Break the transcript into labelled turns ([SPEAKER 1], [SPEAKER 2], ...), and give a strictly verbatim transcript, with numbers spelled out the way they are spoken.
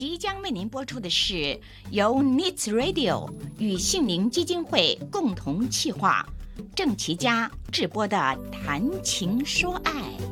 [SPEAKER 1] 即将为您播出的是由 Needs Radio 与杏林基金会共同企划，郑其嘉制播的《谈情说爱》。